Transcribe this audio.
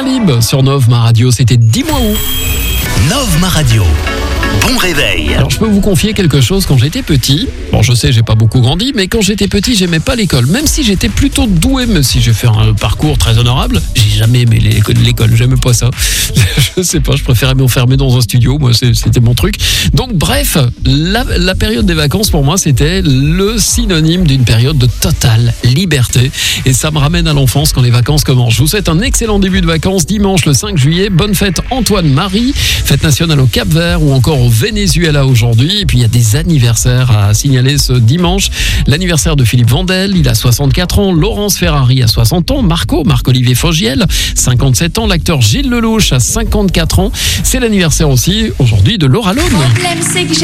Julien Lib sur Nov Ma Radio, c'était Dis-moi où. Nov Ma Radio. Bon réveil. Alors je peux vous confier quelque chose. Quand j'étais petit, bon je sais j'ai pas beaucoup grandi, mais quand j'étais petit j'aimais pas l'école. Même si j'étais plutôt doué, même si j'ai fait un parcours très honorable, j'ai jamais aimé l'école, j'aimais pas ça. Je sais pas, je préférais m'enfermer dans un studio, moi c'était mon truc. Donc bref, la période des vacances pour moi c'était le synonyme d'une période de totale liberté. Et ça me ramène à l'enfance quand les vacances commencent. Je vous souhaite un excellent début de vacances dimanche le 5 juillet. Bonne fête Antoine-Marie, fête nationale au Cap-Vert ou encore au Venezuela aujourd'hui. Et puis il y a des anniversaires à signaler ce dimanche. L'anniversaire de Philippe Vandel, il a 64 ans. Laurence Ferrari a 60 ans. Marc-Olivier Fogiel, 57 ans. L'acteur Gilles Lelouch a 54 ans. C'est l'anniversaire aussi aujourd'hui de Laura Lone.